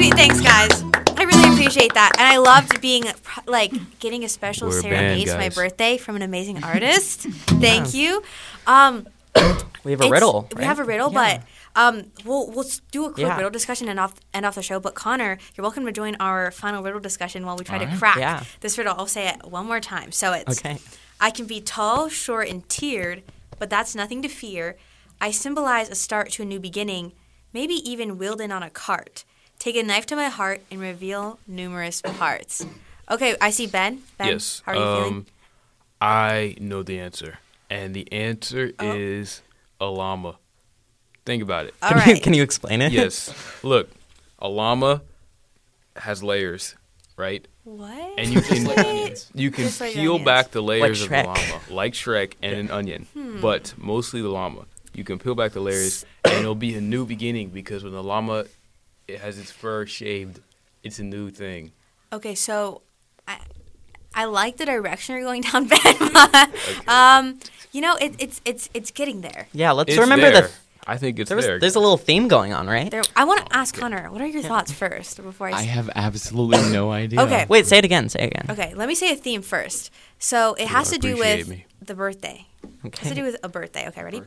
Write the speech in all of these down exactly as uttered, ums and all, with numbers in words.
Sweet, thanks, guys. I really appreciate that, and I loved being like getting a special We're a serenade band, for my guys. birthday from an amazing artist. Thank you. Um, We have a it's- riddle. We right? have a riddle, Yeah. but um, we'll we'll s- do a quick Yeah. riddle discussion and off end off the show. But Connor, you're welcome to join our final riddle discussion while we try All to right. crack Yeah. this riddle. I'll say it one more time. So it's Okay. I can be tall, short, and tiered, but that's nothing to fear. I symbolize a start to a new beginning, maybe even wheeled in on a cart. Take a knife to my heart and reveal numerous parts. Okay, I see Ben. Ben, Yes. how are you um, feeling? I know the answer, and the answer Oh. is a llama. Think about it. All Can right. you can you explain it? Yes. Look, a llama has layers, right? What? And you can like onions. you can Just like peel onions. back the layers of the Shrek. llama, like Shrek and an onion, Hmm. but mostly the llama. You can peel back the layers, and it'll be a new beginning because when the llama it has its fur shaved, it's a new thing. Okay, so I I like the direction you're going down, Ben. um, you know, it, it's it's it's getting there. Yeah. Let's It's remember there. the. I think it's There was, there. there's a little theme going on, right? There. I want to ask Connor, what are your thoughts first before I? I s- have absolutely no idea. Okay. Wait, say it again. Say it again. Okay, let me say a theme first. So it has to do appreciate with me. the birthday. It has to do Okay. with a birthday. Okay, ready?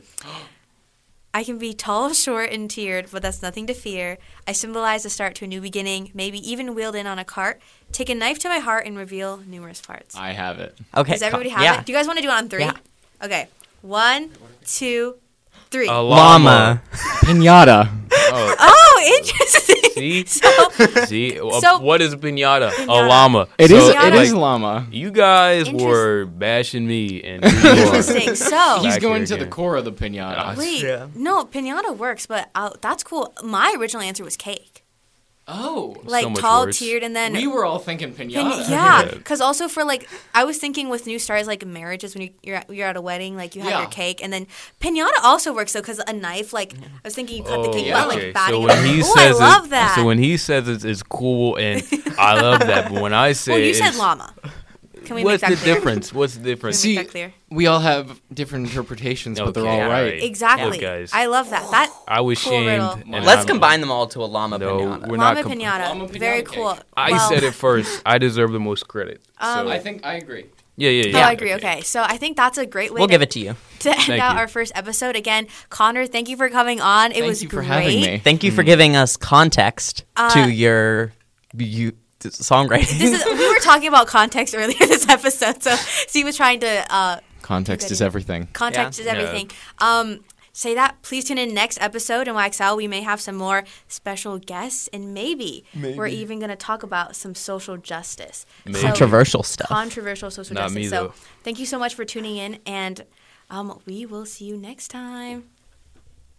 I can be tall, short, and tiered, but that's nothing to fear. I symbolize the start to a new beginning, maybe even wheeled in on a cart. Take a knife to my heart and reveal numerous parts. I have it. Okay. Does everybody co- have yeah. it? Do you guys want to do it on three? Yeah. Okay. One, two, three. a Llama. Pinata. Oh, Oh, interesting. see, So, see, uh, So- what is a pinata? Pinata. A llama. It So, is. Pinata. It like, is llama. You guys Interest- were bashing me, and interesting. So, He's Back going here to the again. core of the pinata. wait. Yeah. No, pinata works, but uh, that's cool. My original answer was cake. Oh. Like much tall, worse. tiered, and then We were all thinking Pin- pinata. yeah, Yeah. because also for like, I was thinking with new stars like marriages when you, you're at, you're at a wedding, like you have Yeah. your cake, and then pinata also works though because a knife, like I was thinking you cut the Oh, cake, yeah. but like okay. batting So it. when he oh, says I love it, that. so when he says it's, it's cool, and I love that, but when I say well, you it's, said llama. Can we what's make the that clear? difference? What's the Can we difference? See, make that clear? We all have different interpretations, but they're Okay, all all right. right. Exactly. Look, guys. I love that. That I was Cool shamed. riddle. and Let's I'm- combine them all to a llama No, pinata. we're llama not. com- pinata, Llama pinata very cake. cool. I Well, said it first. I deserve the most credit. Um, so. I think I agree. yeah, yeah, Oh, yeah. I agree. Okay, so I think that's a great way We'll to, give it to you. to end Thank out you. our first episode. Again, Connor, thank you for coming on. It Thank was you for great. having me. Thank you for giving us context Uh, to your you, t- songwriting. This is we were talking about context earlier this episode, so Steve was trying to uh, Context is everything. context Yeah. is everything. Um, say that. Please tune in next episode in Y X L. We may have some more special guests, and maybe, we're even going to talk about some social justice. Maybe. So- Controversial stuff. Controversial social Not justice. me, so though. thank you so much for tuning in, and um, we will see you next time.